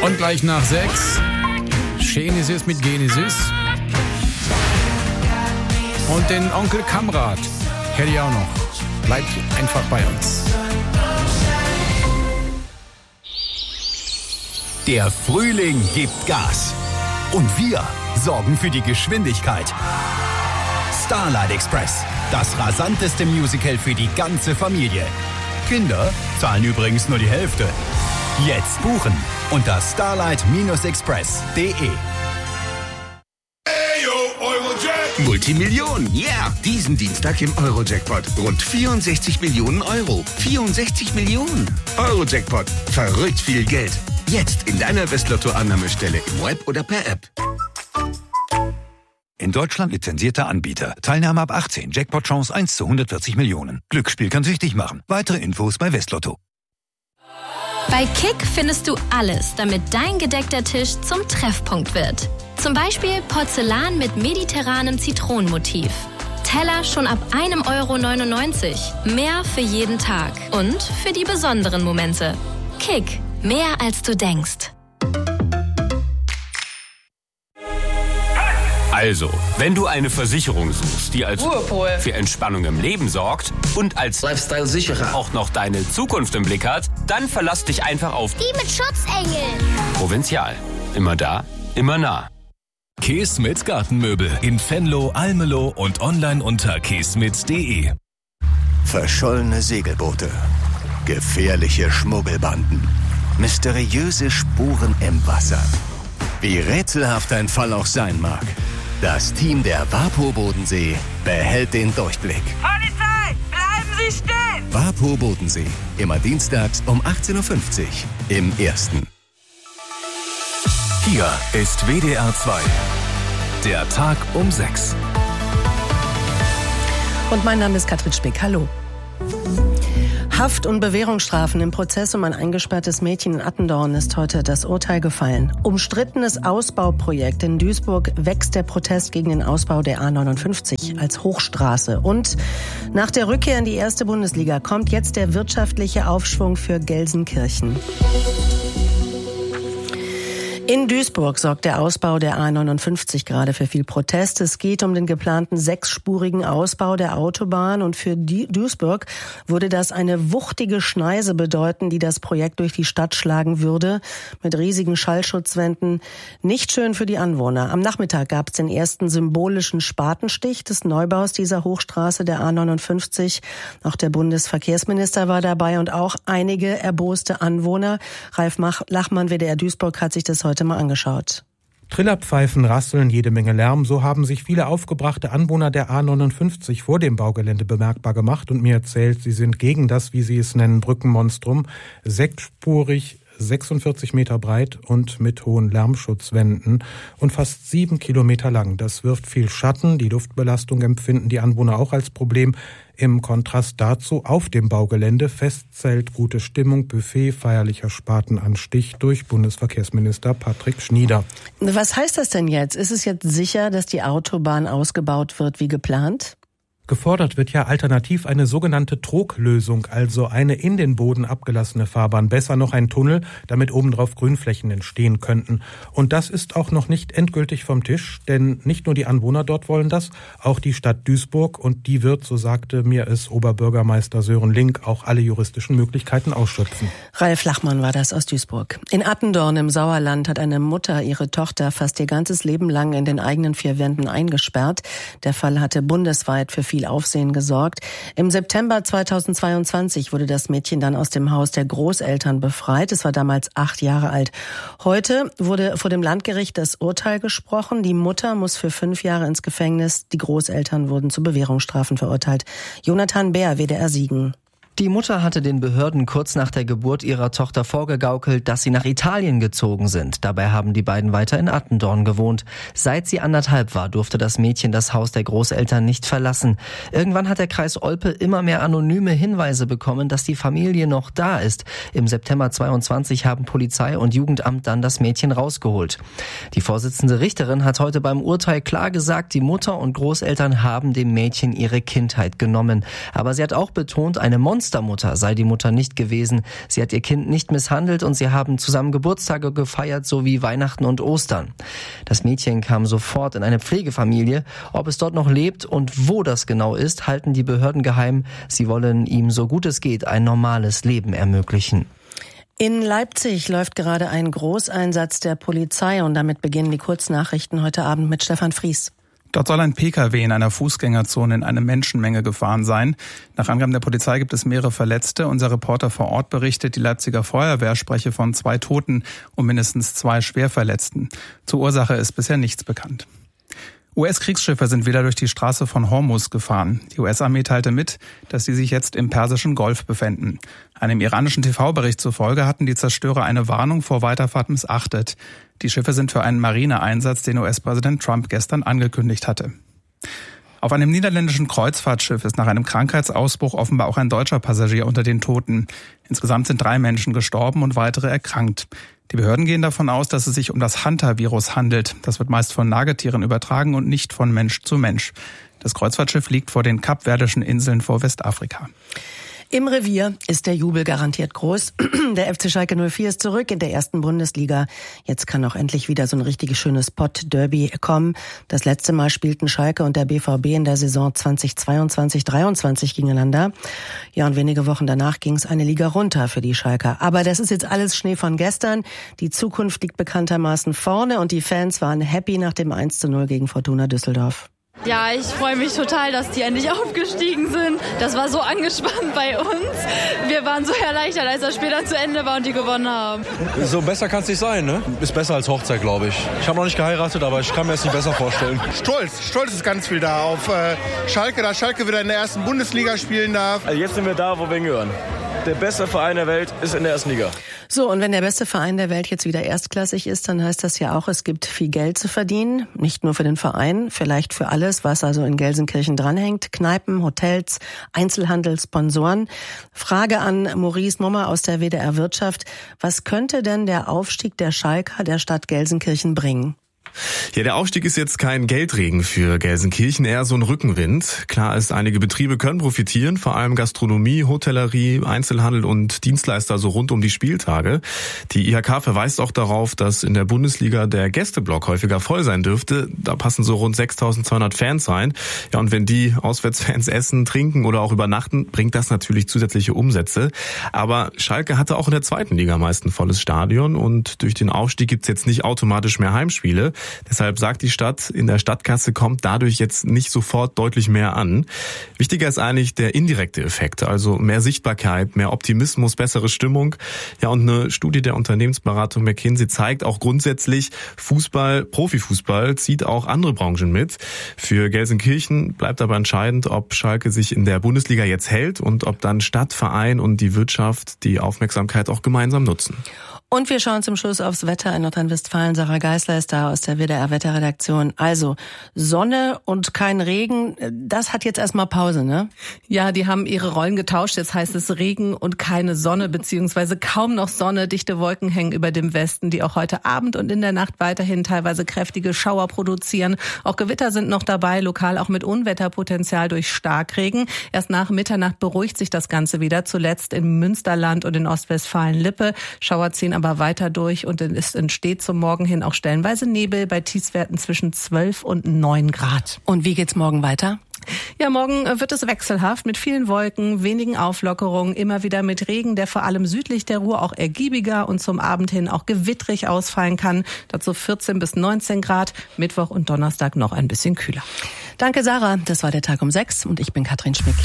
Und gleich nach 6 Genesis mit Genesis. Und den Onkel Kamrat hätte ich auch noch. Bleibt einfach bei uns. Der Frühling gibt Gas. Und wir sorgen für die Geschwindigkeit. Starlight Express, das rasanteste Musical für die ganze Familie. Kinder zahlen übrigens nur die Hälfte. Jetzt buchen unter starlight-express.de. Multimillionen, yeah! Diesen Dienstag im Eurojackpot. Rund 64 Millionen Euro. 64 Millionen. Eurojackpot. Verrückt viel Geld. Jetzt in deiner Westlotto-Annahmestelle im Web oder per App. In Deutschland lizenzierter Anbieter. Teilnahme ab 18. Jackpot-Chance 1 zu 140 Millionen. Glücksspiel kann süchtig machen. Weitere Infos bei Westlotto. Bei Kick findest du alles, damit dein gedeckter Tisch zum Treffpunkt wird. Zum Beispiel Porzellan mit mediterranem Zitronenmotiv. Teller schon ab 1,99 €. Mehr für jeden Tag. Und für die besonderen Momente. Kick. Mehr als du denkst. Also, wenn du eine Versicherung suchst, die als Ruhepol für Entspannung im Leben sorgt und als Lifestyle-Sicherer auch noch deine Zukunft im Blick hat, dann verlass dich einfach auf die mit Schutzengel. Provinzial. Immer da, immer nah. Keesmit Gartenmöbel in Venlo, Almelo und online unter keesmit.de. Verschollene Segelboote, gefährliche Schmuggelbanden, mysteriöse Spuren im Wasser. Wie rätselhaft ein Fall auch sein mag, das Team der WAPO Bodensee behält den Durchblick. Polizei, bleiben Sie stehen! WAPO Bodensee, immer dienstags um 18:50 Uhr im Ersten. Hier ist WDR 2. Der Tag um 6. Und mein Name ist Katrin Spick. Hallo. Haft- und Bewährungsstrafen im Prozess um ein eingesperrtes Mädchen in Attendorn ist heute das Urteil gefallen. Umstrittenes Ausbauprojekt in Duisburg wächst der Protest gegen den Ausbau der A59 als Hochstraße. Und nach der Rückkehr in die erste Bundesliga kommt jetzt der wirtschaftliche Aufschwung für Gelsenkirchen. In Duisburg sorgt der Ausbau der A59 gerade für viel Protest. Es geht um den geplanten 6-spurigen Ausbau der Autobahn und für Duisburg würde das eine wuchtige Schneise bedeuten, die das Projekt durch die Stadt schlagen würde, mit riesigen Schallschutzwänden. Nicht schön für die Anwohner. Am Nachmittag gab es den ersten symbolischen Spatenstich des Neubaus dieser Hochstraße, der A59. Auch der Bundesverkehrsminister war dabei und auch einige erboste Anwohner. Ralf Lachmann, WDR Duisburg, hat sich das heute mal angeschaut. Trillerpfeifen, Rasseln, jede Menge Lärm. So haben sich viele aufgebrachte Anwohner der A59 vor dem Baugelände bemerkbar gemacht und mir erzählt, sie sind gegen das, wie sie es nennen, Brückenmonstrum. 6-spurig, 46 Meter breit und mit hohen Lärmschutzwänden und fast 7 Kilometer lang. Das wirft viel Schatten. Die Luftbelastung empfinden die Anwohner auch als Problem. Im Kontrast dazu auf dem Baugelände Festzelt, gute Stimmung, Buffet, feierlicher Spatenanstich durch Bundesverkehrsminister Patrick Schnieder. Was heißt das denn jetzt? Ist es jetzt sicher, dass die Autobahn ausgebaut wird wie geplant? Gefordert wird ja alternativ eine sogenannte Troglösung, also eine in den Boden abgelassene Fahrbahn, besser noch ein Tunnel, damit obendrauf Grünflächen entstehen könnten. Und das ist auch noch nicht endgültig vom Tisch, denn nicht nur die Anwohner dort wollen das, auch die Stadt Duisburg, und die wird, so sagte mir es Oberbürgermeister Sören Link, auch alle juristischen Möglichkeiten ausschöpfen. Ralf Lachmann war das aus Duisburg. In Attendorn im Sauerland hat eine Mutter ihre Tochter fast ihr ganzes Leben lang in den eigenen 4 Wänden eingesperrt. Der Fall hatte bundesweit für viel Aufsehen gesorgt. Im September 2022 wurde das Mädchen dann aus dem Haus der Großeltern befreit. Es war damals 8 Jahre alt. Heute wurde vor dem Landgericht das Urteil gesprochen. Die Mutter muss für 5 Jahre ins Gefängnis. Die Großeltern wurden zu Bewährungsstrafen verurteilt. Jonathan Bär, WDR Siegen. Die Mutter hatte den Behörden kurz nach der Geburt ihrer Tochter vorgegaukelt, dass sie nach Italien gezogen sind. Dabei haben die beiden weiter in Attendorn gewohnt. Seit sie 1,5 war, durfte das Mädchen das Haus der Großeltern nicht verlassen. Irgendwann hat der Kreis Olpe immer mehr anonyme Hinweise bekommen, dass die Familie noch da ist. Im September 22 haben Polizei und Jugendamt dann das Mädchen rausgeholt. Die Vorsitzende Richterin hat heute beim Urteil klar gesagt, die Mutter und Großeltern haben dem Mädchen ihre Kindheit genommen. Aber sie hat auch betont, eine Monstermutter sei die Mutter nicht gewesen. Sie hat ihr Kind nicht misshandelt und sie haben zusammen Geburtstage gefeiert sowie Weihnachten und Ostern. Das Mädchen kam sofort in eine Pflegefamilie. Ob es dort noch lebt und wo das genau ist, halten die Behörden geheim. Sie wollen ihm so gut es geht ein normales Leben ermöglichen. In Leipzig läuft gerade ein Großeinsatz der Polizei und damit beginnen die Kurznachrichten heute Abend mit Stefan Fries. Dort soll ein Pkw in einer Fußgängerzone in eine Menschenmenge gefahren sein. Nach Angaben der Polizei gibt es mehrere Verletzte. Unser Reporter vor Ort berichtet, die Leipziger Feuerwehr spreche von 2 Toten und mindestens 2 Schwerverletzten. Zur Ursache ist bisher nichts bekannt. US-Kriegsschiffe sind wieder durch die Straße von Hormuz gefahren. Die US-Armee teilte mit, dass sie sich jetzt im Persischen Golf befänden. Einem iranischen TV-Bericht zufolge hatten die Zerstörer eine Warnung vor Weiterfahrt missachtet. Die Schiffe sind für einen Marineeinsatz, den US-Präsident Trump gestern angekündigt hatte. Auf einem niederländischen Kreuzfahrtschiff ist nach einem Krankheitsausbruch offenbar auch ein deutscher Passagier unter den Toten. Insgesamt sind 3 Menschen gestorben und weitere erkrankt. Die Behörden gehen davon aus, dass es sich um das Hanta-Virus handelt. Das wird meist von Nagetieren übertragen und nicht von Mensch zu Mensch. Das Kreuzfahrtschiff liegt vor den Kapverdischen Inseln vor Westafrika. Im Revier ist der Jubel garantiert groß. Der FC Schalke 04 ist zurück in der ersten Bundesliga. Jetzt kann auch endlich wieder so ein richtig schönes Pott-Derby kommen. Das letzte Mal spielten Schalke und der BVB in der Saison 2022/23 gegeneinander. Ja, und wenige Wochen danach ging es eine Liga runter für die Schalker. Aber das ist jetzt alles Schnee von gestern. Die Zukunft liegt bekanntermaßen vorne und die Fans waren happy nach dem 1:0 gegen Fortuna Düsseldorf. Ja, ich freue mich total, dass die endlich aufgestiegen sind. Das war so angespannt bei uns. Wir waren so erleichtert, als das Spiel dann zu Ende war und die gewonnen haben. So besser kann es nicht sein, ne? Ist besser als Hochzeit, glaube ich. Ich habe noch nicht geheiratet, aber ich kann mir es nicht besser vorstellen. Stolz ist ganz viel da auf Schalke, dass Schalke wieder in der ersten Bundesliga spielen darf. Also jetzt sind wir da, wo wir hingehören. Der beste Verein der Welt ist in der ersten Liga. So, und wenn der beste Verein der Welt jetzt wieder erstklassig ist, dann heißt das ja auch, es gibt viel Geld zu verdienen. Nicht nur für den Verein, vielleicht für alles, was also in Gelsenkirchen dranhängt. Kneipen, Hotels, Einzelhandel, Sponsoren. Frage an Maurice Mummer aus der WDR Wirtschaft. Was könnte denn der Aufstieg der Schalker der Stadt Gelsenkirchen bringen? Ja, der Aufstieg ist jetzt kein Geldregen für Gelsenkirchen, eher so ein Rückenwind. Klar ist, einige Betriebe können profitieren, vor allem Gastronomie, Hotellerie, Einzelhandel und Dienstleister so rund um die Spieltage. Die IHK verweist auch darauf, dass in der Bundesliga der Gästeblock häufiger voll sein dürfte. Da passen so rund 6.200 Fans rein. Ja, und wenn die Auswärtsfans essen, trinken oder auch übernachten, bringt das natürlich zusätzliche Umsätze. Aber Schalke hatte auch in der zweiten Liga meist ein volles Stadion und durch den Aufstieg gibt's jetzt nicht automatisch mehr Heimspiele. Deshalb sagt die Stadt, in der Stadtkasse kommt dadurch jetzt nicht sofort deutlich mehr an. Wichtiger ist eigentlich der indirekte Effekt, also mehr Sichtbarkeit, mehr Optimismus, bessere Stimmung. Ja, und eine Studie der Unternehmensberatung McKinsey zeigt auch grundsätzlich, Fußball, Profifußball zieht auch andere Branchen mit. Für Gelsenkirchen bleibt aber entscheidend, ob Schalke sich in der Bundesliga jetzt hält und ob dann Stadt, Verein und die Wirtschaft die Aufmerksamkeit auch gemeinsam nutzen. Und wir schauen zum Schluss aufs Wetter in Nordrhein-Westfalen. Sarah Geisler ist da aus der WDR-Wetterredaktion. Also Sonne und kein Regen, das hat jetzt erstmal Pause, ne? Ja, die haben ihre Rollen getauscht. Jetzt heißt es Regen und keine Sonne, beziehungsweise kaum noch Sonne. Dichte Wolken hängen über dem Westen, die auch heute Abend und in der Nacht weiterhin teilweise kräftige Schauer produzieren. Auch Gewitter sind noch dabei, lokal auch mit Unwetterpotenzial durch Starkregen. Erst nach Mitternacht beruhigt sich das Ganze wieder. Zuletzt im Münsterland und in Ostwestfalen-Lippe. Schauer ziehen aber weiter durch und es entsteht zum Morgen hin auch stellenweise Nebel bei Tiefstwerten zwischen 12 und 9 Grad. Und wie geht's morgen weiter? Ja, morgen wird es wechselhaft mit vielen Wolken, wenigen Auflockerungen, immer wieder mit Regen, der vor allem südlich der Ruhr auch ergiebiger und zum Abend hin auch gewittrig ausfallen kann. Dazu 14 bis 19 Grad, Mittwoch und Donnerstag noch ein bisschen kühler. Danke, Sarah. Das war der Tag um 6 und ich bin Katrin Schmick.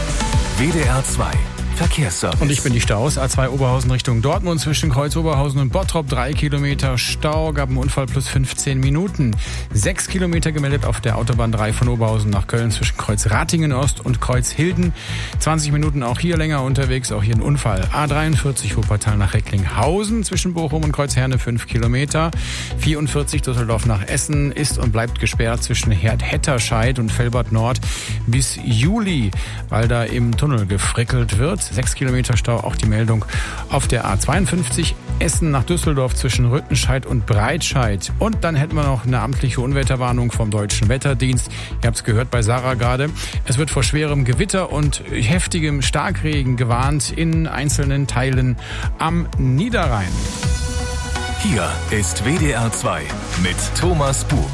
WDR 2 Verkehrsservice. Und ich bin die Staus. A2 Oberhausen Richtung Dortmund zwischen Kreuz Oberhausen und Bottrop. 3 Kilometer Stau, gab einen Unfall plus 15 Minuten. 6 Kilometer gemeldet auf der Autobahn 3 von Oberhausen nach Köln zwischen Kreuz Ratingen Ost und Kreuz Hilden. 20 Minuten auch hier länger unterwegs, auch hier ein Unfall. A43 Wuppertal nach Recklinghausen zwischen Bochum und Kreuz Herne 5 Kilometer. 44 Düsseldorf nach Essen ist und bleibt gesperrt zwischen Herd-Hetterscheid und Velbert Nord bis Juli, weil da im Tunnel gefrickelt wird. 6 Kilometer Stau. Auch die Meldung auf der A52 Essen nach Düsseldorf zwischen Rüttenscheid und Breitscheid. Und dann hätten wir noch eine amtliche Unwetterwarnung vom Deutschen Wetterdienst. Ihr habt es gehört bei Sarah gerade. Es wird vor schwerem Gewitter und heftigem Starkregen gewarnt in einzelnen Teilen am Niederrhein. Hier ist WDR 2 mit Thomas Bug.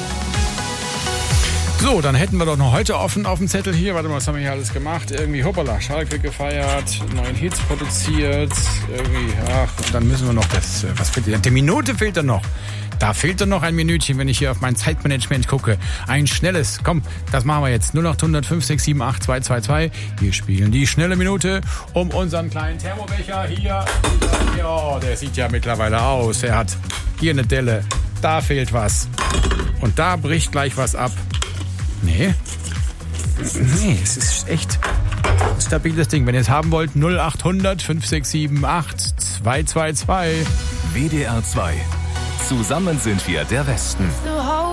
So, dann hätten wir doch noch heute offen auf dem Zettel hier. Warte mal, was haben wir hier alles gemacht? Irgendwie, hoppala, Schalke gefeiert, neuen Hits produziert. Irgendwie, ach, dann müssen wir noch das, was fehlt denn? Die Minute fehlt dann noch. Da fehlt dann noch ein Minütchen, wenn ich hier auf mein Zeitmanagement gucke. Ein schnelles, komm, das machen wir jetzt. 0800 567 8222. Wir spielen die schnelle Minute um unseren kleinen Thermobecher hier. Ja, der sieht ja mittlerweile aus. Er hat hier eine Delle, da fehlt was. Und da bricht gleich was ab. Nee, es ist echt ein stabiles Ding. Wenn ihr es haben wollt, 0800 567 8222. WDR 2. Zusammen sind wir der Westen. So